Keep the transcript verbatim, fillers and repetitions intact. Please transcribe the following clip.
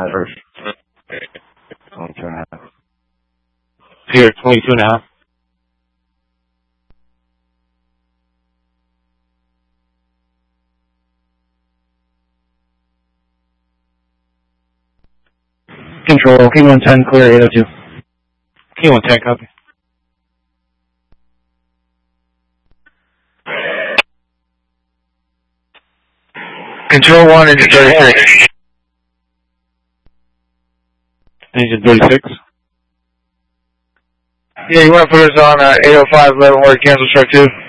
first. twenty-two and a half. Here, twenty-two and a half. Control, King one ten, clear eight oh two. King one ten, copy. Control one, engine thirty-six. Engine thirty-six. Yeah, you want to put us on uh, eight oh five, eleven, word, cancel, strike two.